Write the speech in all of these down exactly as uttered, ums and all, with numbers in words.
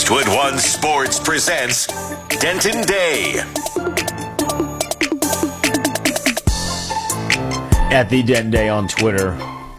Westwood One Sports presents Denton Day. At the Denton Day on Twitter.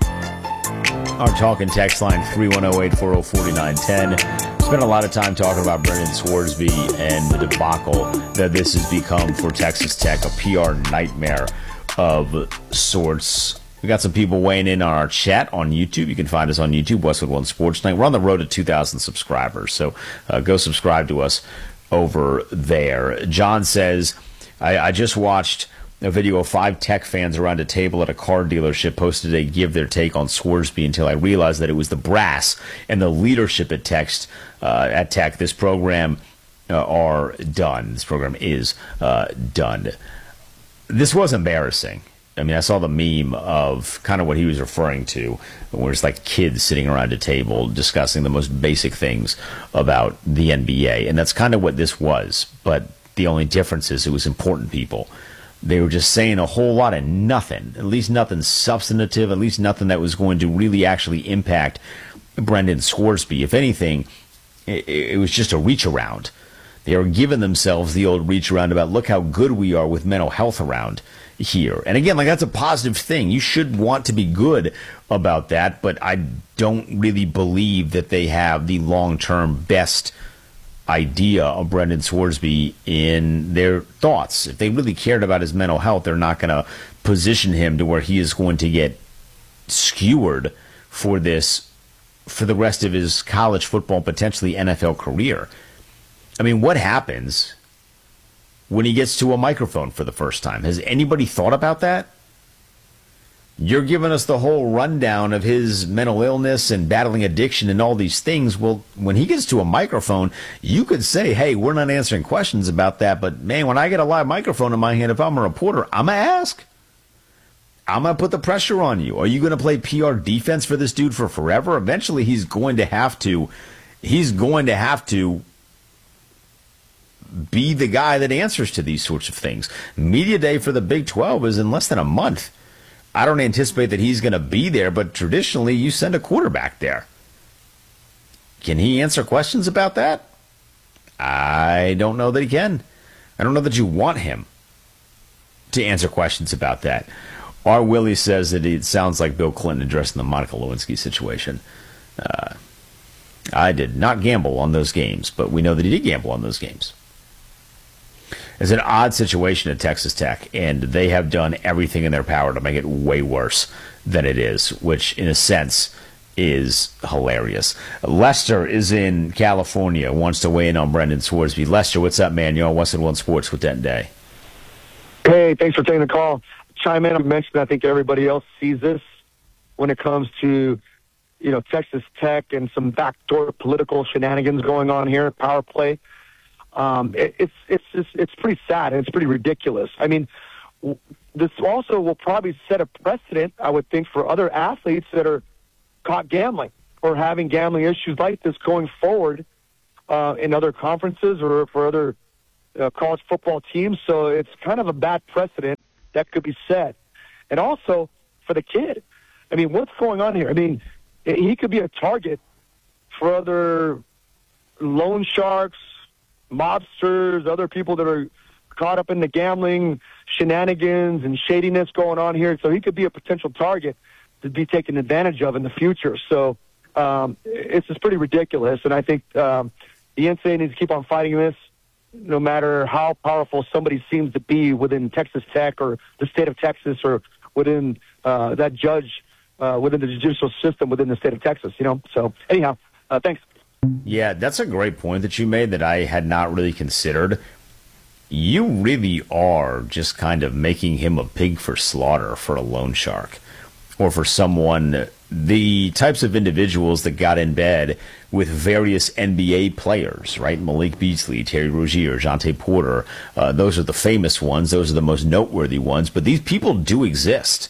Our talk and text line three one zero, eight four zero, four nine one zero. Spent a lot of time talking about Brendan Scoresby and the debacle that this has become for Texas Tech, a P R nightmare of sorts. We got some people weighing in on our chat on YouTube. You can find us on YouTube, Westwood One Sports Night. We're on the road to two thousand subscribers, so uh, go subscribe to us over there. John says, I, I just watched a video of five Tech fans around a table at a car dealership posted to give their take on Scoresby until I realized that it was the brass and the leadership at Tech. Uh, at Tech, this program uh, are done. This program is uh, done. This was embarrassing. I mean, I saw the meme of kind of what he was referring to, where it's like kids sitting around a table discussing the most basic things about the N B A, and that's kind of what this was. But the only difference is it was important people. They were just saying a whole lot of nothing, at least nothing substantive, at least nothing that was going to really actually impact Brendan Scoresby. If anything, it, it was just a reach around. They were giving themselves the old reach around about, look how good we are with mental health around here. And again, like, that's a positive thing. You should want to be good about that, but I don't really believe that they have the long-term best idea of Brendan Scoresby in their thoughts. If they really cared about his mental health, they're not going to position him to where he is going to get skewered for this for the rest of his college football, potentially N F L career. I mean, what happens when he gets to a microphone for the first time? Has anybody thought about that? You're giving us the whole rundown of his mental illness and battling addiction and all these things. Well, when he gets to a microphone, you could say, hey, we're not answering questions about that. But, man, when I get a live microphone in my hand, if I'm a reporter, I'm going to ask. I'm going to put the pressure on you. Are you going to play P R defense for this dude for forever? Eventually, he's going to have to, he's going to have to be the guy that answers to these sorts of things. Media Day for the Big twelve is in less than a month. I don't anticipate that he's going to be there, but traditionally you send a quarterback there. Can he answer questions about that? I don't know that he can. I don't know that you want him to answer questions about that. R. Willie says that it sounds like Bill Clinton addressing the Monica Lewinsky situation. Uh, I did not gamble on those games, but we know that he did gamble on those games. It's an odd situation at Texas Tech, and they have done everything in their power to make it way worse than it is, which in a sense is hilarious. Lester is in California, wants to weigh in on Brendan Scoresby. Lester, what's up, man? You're on Westwood One Sports with Denton Day. Hey, thanks for taking the call. Chime in. I mentioned I think everybody else sees this when it comes to, you know, Texas Tech and some backdoor political shenanigans going on here, power play. Um, it, it's it's it's it's pretty sad and it's pretty ridiculous. I mean, w- this also will probably set a precedent, I would think, for other athletes that are caught gambling or having gambling issues like this going forward uh, in other conferences or for other uh, college football teams. So it's kind of a bad precedent that could be set. And also for the kid, I mean, what's going on here? I mean, he could be a target for other loan sharks, mobsters, other people that are caught up in the gambling shenanigans and shadiness going on here. So he could be a potential target to be taken advantage of in the future. So um, it's just pretty ridiculous. And I think um, the N C A A needs to keep on fighting this, no matter how powerful somebody seems to be within Texas Tech or the state of Texas or within uh, that judge, uh, within the judicial system within the state of Texas, you know. So anyhow, uh, thanks. Yeah, that's a great point that you made that I had not really considered. You really are just kind of making him a pig for slaughter for a loan shark or for someone, the types of individuals that got in bed with various N B A players, right? Malik Beasley, Terry Rozier, Jonte Porter. Uh, those are the famous ones. Those are the most noteworthy ones. But these people do exist.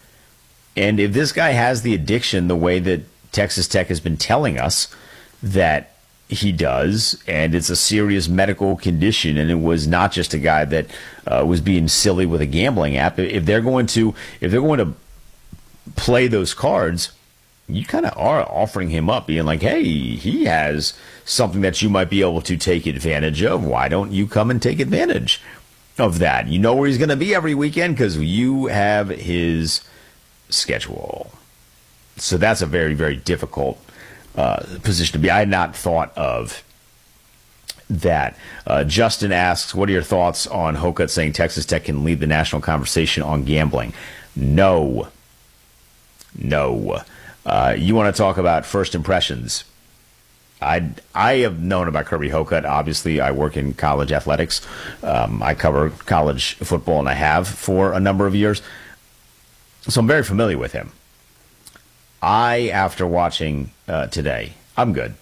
And if this guy has the addiction the way that Texas Tech has been telling us that he does, and it's a serious medical condition, and it was not just a guy that uh, was being silly with a gambling app. If they're going to, if they're going to play those cards, you kind of are offering him up, being like, hey, he has something that you might be able to take advantage of. Why don't you come and take advantage of that? You know where he's going to be every weekend because you have his schedule. So that's a very, very difficult uh, position to be. I had not thought of that. Uh, Justin asks, what are your thoughts on Hokut saying Texas Tech can lead the national conversation on gambling? No. No. Uh, you want to talk about first impressions? I I have known about Kirby Hokut. Obviously, I work in college athletics. Um, I cover college football, and I have for a number of years. So I'm very familiar with him. I, after watching uh, today, I'm good.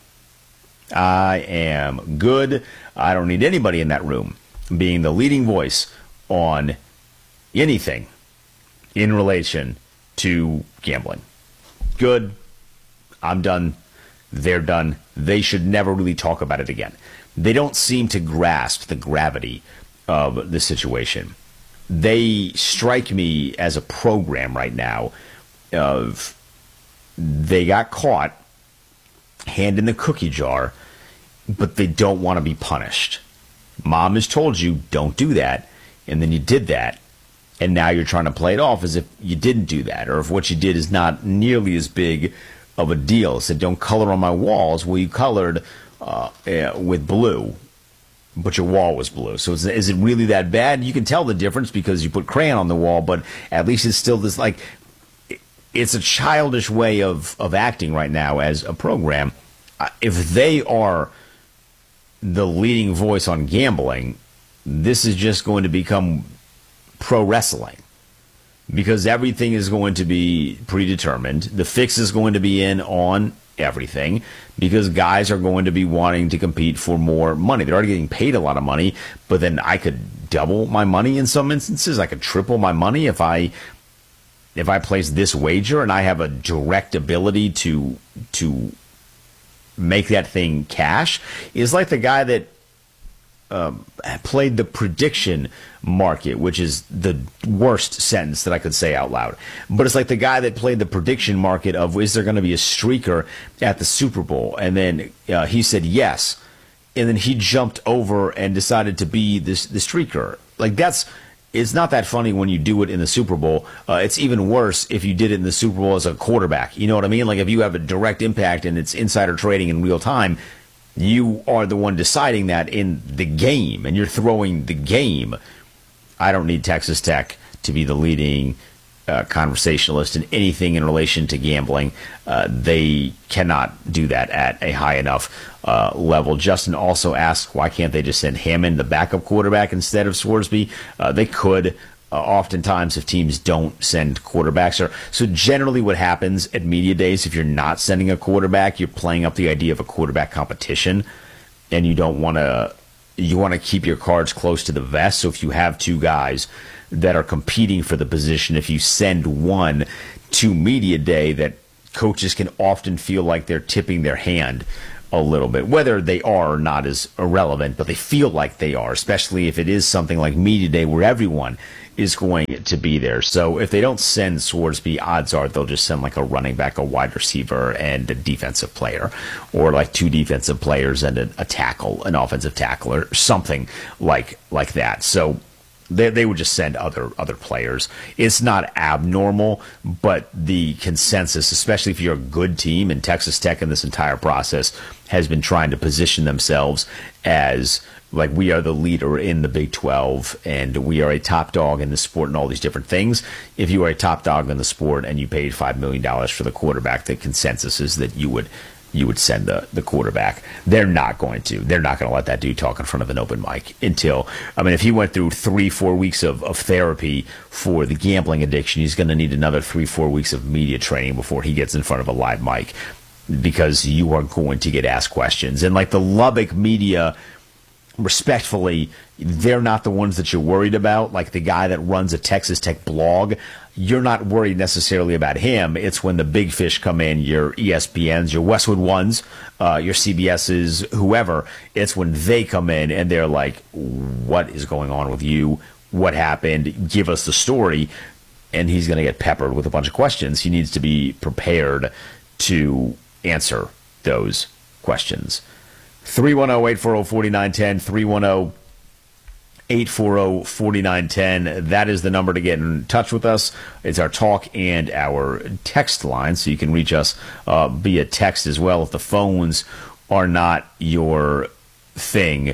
I am good. I don't need anybody in that room being the leading voice on anything in relation to gambling. Good. I'm done. They're done. They should never really talk about it again. They don't seem to grasp the gravity of the situation. They strike me as a program right now of they got caught, hand in the cookie jar, but they don't want to be punished. Mom has told you, don't do that, and then you did that. And now you're trying to play it off as if you didn't do that, or if what you did is not nearly as big of a deal. Said, don't color on my walls. Well, you colored uh, uh, with blue, but your wall was blue. So is, is it really that bad? You can tell the difference because you put crayon on the wall, but at least it's still this, like, it's a childish way of, of acting right now as a program. Uh, if they are the leading voice on gambling, this is just going to become pro wrestling because everything is going to be predetermined. The fix is going to be in on everything because guys are going to be wanting to compete for more money. They're already getting paid a lot of money, but then I could double my money in some instances. I could triple my money if I if I place this wager and I have a direct ability to to make that thing cash. Is like the guy that Um, played the prediction market, which is the worst sentence that I could say out loud. But it's like the guy that played the prediction market of, is there going to be a streaker at the Super Bowl? And then uh, he said yes. And then he jumped over and decided to be this the streaker. Like that's, it's not that funny when you do it in the Super Bowl. Uh, it's even worse if you did it in the Super Bowl as a quarterback. You know what I mean? Like if you have a direct impact and it's insider trading in real time, you are the one deciding that in the game, and you're throwing the game. I don't need Texas Tech to be the leading uh, conversationalist in anything in relation to gambling. Uh, they cannot do that at a high enough uh, level. Justin also asks, why can't they just send Hammond, the backup quarterback, instead of Sworsby? Uh, they could. Uh, oftentimes, if teams don't send quarterbacks, or so generally what happens at media days, if you're not sending a quarterback, you're playing up the idea of a quarterback competition, and you don't want to. You want to keep your cards close to the vest. So if you have two guys that are competing for the position, if you send one to media day, that coaches can often feel like they're tipping their hand a little bit. Whether they are or not is irrelevant, but they feel like they are, especially if it is something like media day where everyone is going to be there. So if they don't send Sworsby, odds are they'll just send like a running back, a wide receiver, and a defensive player, or like two defensive players and a, a tackle, an offensive tackle, or something like like that. So they they would just send other other players. It's not abnormal, but the consensus, especially if you're a good team, and Texas Tech in this entire process has been trying to position themselves as like we are the leader in the Big twelve and we are a top dog in the sport and all these different things. If you are a top dog in the sport and you paid five million dollars for the quarterback, the consensus is that you would you would send the, the quarterback. They're not going to. They're not going to let that dude talk in front of an open mic until, I mean, if he went through three, four weeks of, of therapy for the gambling addiction, he's going to need another three, four weeks of media training before he gets in front of a live mic, because you are going to get asked questions. And like the Lubbock media, respectfully, they're not the ones that you're worried about. Like the guy that runs a Texas Tech blog, you're not worried necessarily about him. It's when the big fish come in, your E S P Ns, your Westwood Ones, uh, your C B Ss, whoever. It's when they come in and they're like, what is going on with you? What happened? Give us the story. And he's going to get peppered with a bunch of questions. He needs to be prepared to answer those questions. three one zero, eight four zero, four nine one zero, three one zero, eight four zero, four nine one zero. That is the number to get in touch with us. It's our talk and our text line, so you can reach us uh, via text as well if the phones are not your thing.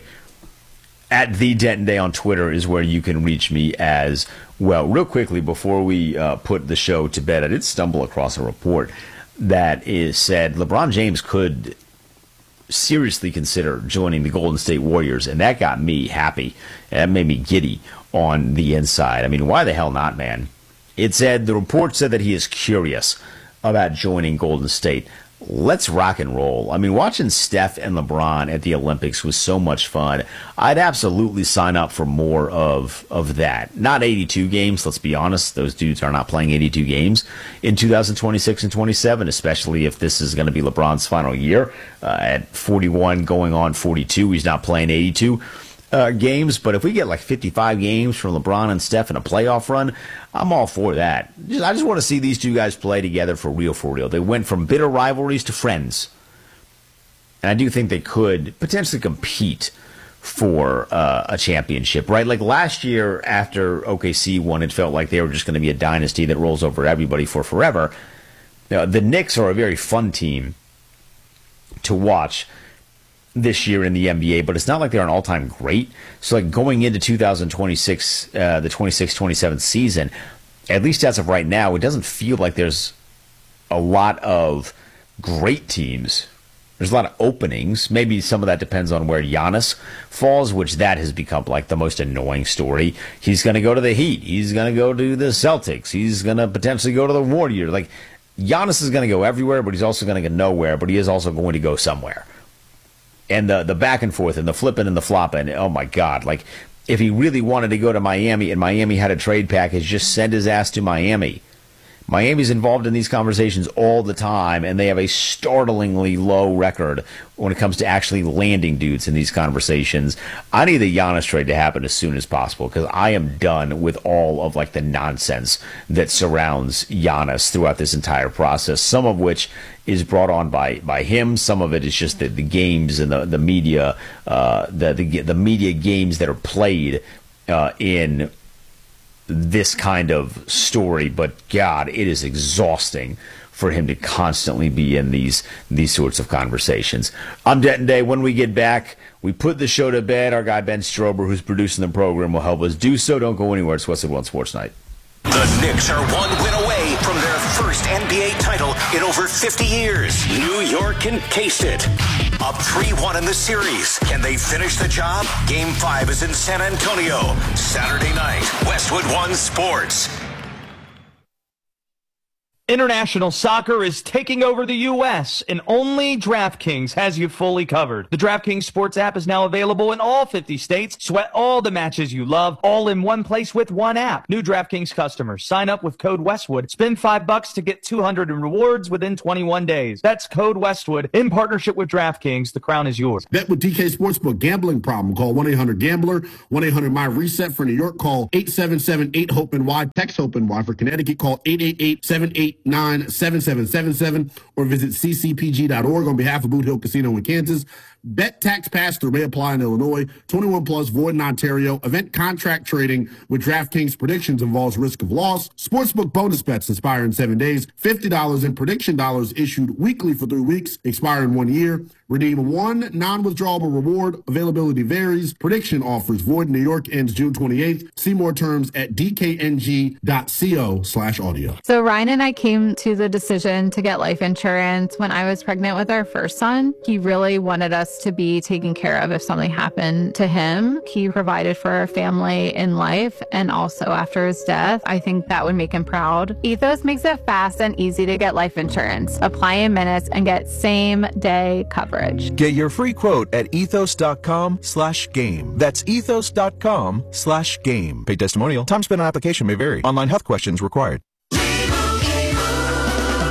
At the Denton Day on Twitter is where you can reach me as well. Real quickly, before we uh, put the show to bed, I did stumble across a report that is said LeBron James could seriously consider joining the Golden State Warriors, and that got me happy. That made me giddy on the inside. I mean, why the hell not, man? It said, the report said that he is curious about joining Golden State. Let's rock and roll. I mean, watching Steph and LeBron at the Olympics was so much fun. I'd absolutely sign up for more of of that. Not eighty-two games, let's be honest. Those dudes are not playing eighty-two games in two thousand twenty-six and twenty-seven, especially if this is going to be LeBron's final year. Uh, at forty-one, going on forty-two, he's not playing eighty-two uh, games. But if we get like fifty-five games from LeBron and Steph in a playoff run, I'm all for that. Just, I just want to see these two guys play together for real, for real. They went from bitter rivalries to friends. And I do think they could potentially compete for uh, a championship, right? Like last year after O K C won, it felt like they were just going to be a dynasty that rolls over everybody for forever. Now, the Knicks are a very fun team to watch this year in the N B A, but it's not like they're an all-time great. So like going into two thousand twenty-six, uh, the twenty-six twenty-seven season, at least as of right now, it doesn't feel like there's a lot of great teams. There's a lot of openings. Maybe some of that depends on where Giannis falls, which that has become like the most annoying story. He's going to go to the Heat. He's going to go to the Celtics. He's going to potentially go to the Warriors. Like, Giannis is going to go everywhere, but he's also going to go nowhere, but he is also going to go somewhere. And the the back and forth and the flipping and the flopping, oh my God. Like, if he really wanted to go to Miami and Miami had a trade package, just send his ass to Miami. Miami's involved in these conversations all the time, and they have a startlingly low record when it comes to actually landing dudes in these conversations. I need the Giannis trade to happen as soon as possible because I am done with all of like the nonsense that surrounds Giannis throughout this entire process, some of which is brought on by, by him. Some of it is just the, the games and the, the media, uh, the, the, the media games that are played uh, in this kind of story, but God, it is exhausting for him to constantly be in these these sorts of conversations. I'm Denton Day. When we get back, we put the show to bed. Our guy Ben Strober, who's producing the program, will help us do so. Don't go anywhere. It's Westwood One Sports Night. The Knicks are one win away from their first N B A title in over fifty years. New York can taste it. Up three one in the series. Can they finish the job? Game five is in San Antonio. Saturday night, Westwood One Sports. International soccer is taking over the U S, and only DraftKings has you fully covered. The DraftKings Sports app is now available in all fifty states. Sweat all the matches you love, all in one place with one app. New DraftKings customers, sign up with code Westwood. Spend five bucks to get two hundred in rewards within twenty-one days. That's code Westwood in partnership with DraftKings. The crown is yours. Bet with D K Sportsbook. Gambling problem? Call one eight hundred gambler. one eight hundred my reset for New York. Call eight seven seven eight hope N Y. Text hope N Y for Connecticut. Call eight eight eight seven eight nine seven seven seven seven or visit c c p g dot org on behalf of Boot Hill Casino in Kansas. Bet tax pass-through may apply in Illinois. twenty-one plus, void in Ontario. Event contract trading with DraftKings predictions involves risk of loss. Sportsbook bonus bets expire in seven days. fifty dollars in prediction dollars issued weekly for three weeks. Expire in one year. Redeem one non-withdrawable reward. Availability varies. Prediction offers void in New York ends June twenty-eighth. See more terms at d k n g dot co slash audio. So Ryan and I came to the decision to get life insurance when I was pregnant with our first son. He really wanted us to be taken care of if something happened to him. He provided for our family in life and also after his death. I think that would make him proud. Ethos makes it fast and easy to get life insurance. Apply in minutes and get same day coverage. Get your free quote at ethos.com slash game. That's ethos.com slash game. Paid testimonial. Time spent on application may vary. Online health questions required.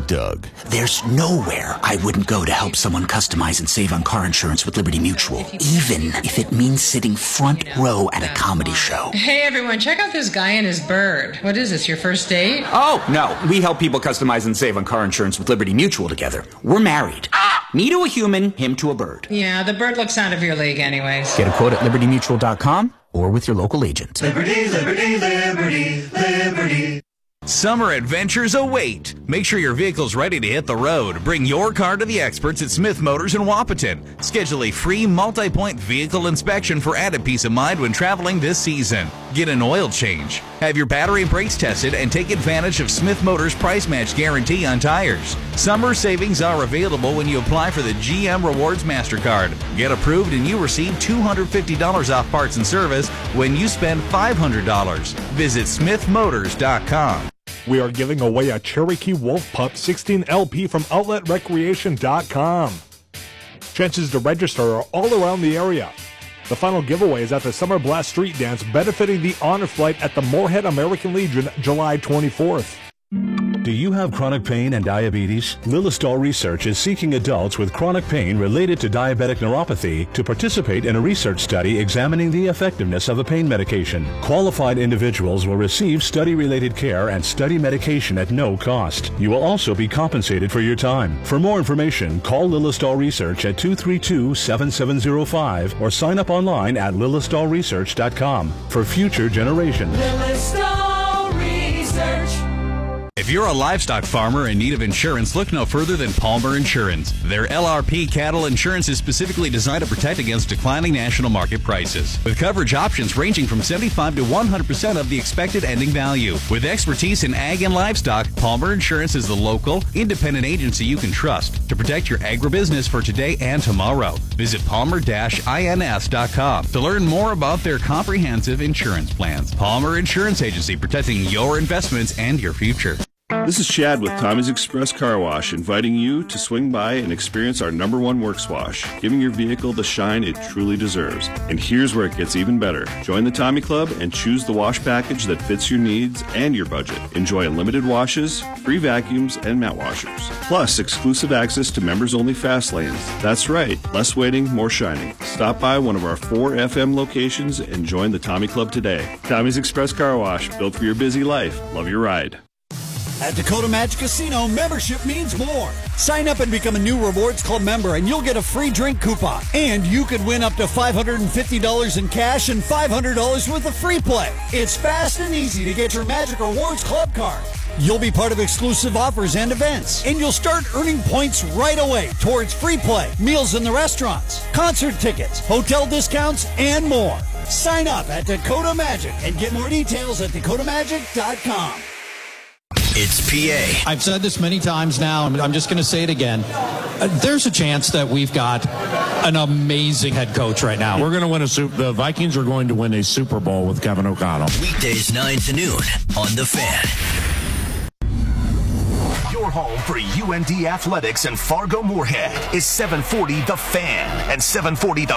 Doug. There's nowhere I wouldn't go to help someone customize and save on car insurance with Liberty Mutual, even if it means sitting front row at a comedy show. Hey everyone, check out this guy and his bird. What is this, your first date? Oh, no. We help people customize and save on car insurance with Liberty Mutual together. We're married. Me to a human, him to a bird. Yeah, the bird looks out of your league anyways. Get a quote at liberty mutual dot com or with your local agent. Liberty, liberty, liberty, liberty. Summer adventures await. Make sure your vehicle's ready to hit the road. Bring your car to the experts at Smith Motors in Wapaton. Schedule a free multi-point vehicle inspection for added peace of mind when traveling this season. Get an oil change. Have your battery and brakes tested and take advantage of Smith Motors price match guarantee on tires. Summer savings are available when you apply for the G M Rewards MasterCard. Get approved and you receive two hundred fifty dollars off parts and service when you spend five hundred dollars. Visit smith motors dot com. We are giving away a Cherokee Wolf Pup sixteen L P from outlet recreation dot com. Chances to register are all around the area. The final giveaway is at the Summer Blast Street Dance benefiting the Honor Flight at the Moorhead American Legion July twenty-fourth. Do you have chronic pain and diabetes? Lillistal Research is seeking adults with chronic pain related to diabetic neuropathy to participate in a research study examining the effectiveness of a pain medication. Qualified individuals will receive study-related care and study medication at no cost. You will also be compensated for your time. For more information, call Lillistal Research at two three two, seven seven zero five or sign up online at lillistal research dot com for future generations. Lillistal Research. If you're a livestock farmer in need of insurance, look no further than Palmer Insurance. Their L R P cattle insurance is specifically designed to protect against declining national market prices, with coverage options ranging from seventy-five to one hundred percent of the expected ending value. With expertise in ag and livestock, Palmer Insurance is the local, independent agency you can trust to protect your agribusiness for today and tomorrow. Visit palmer dash ins dot com to learn more about their comprehensive insurance plans. Palmer Insurance Agency, protecting your investments and your future. This is Chad with Tommy's Express Car Wash, inviting you to swing by and experience our number one works wash, giving your vehicle the shine it truly deserves. And here's where it gets even better. Join the Tommy Club and choose the wash package that fits your needs and your budget. Enjoy unlimited washes, free vacuums, and mat washers. Plus, exclusive access to members-only fast lanes. That's right, less waiting, more shining. Stop by one of our four F M locations and join the Tommy Club today. Tommy's Express Car Wash, built for your busy life. Love your ride. At Dakota Magic Casino, membership means more. Sign up and become a new Rewards Club member and you'll get a free drink coupon. And you could win up to five hundred fifty dollars in cash and five hundred dollars worth of free play. It's fast and easy to get your Magic Rewards Club card. You'll be part of exclusive offers and events. And you'll start earning points right away towards free play, meals in the restaurants, concert tickets, hotel discounts, and more. Sign up at Dakota Magic and get more details at dakota magic dot com. It's P A. I've said this many times now, and I'm just going to say it again. Uh, there's a chance that we've got an amazing head coach right now. We're going to win a Super. The Vikings are going to win a Super Bowl with Kevin O'Connell. Weekdays nine to noon on The Fan. Your home for U N D Athletics and Fargo Moorhead is seven forty The Fan and seven forty The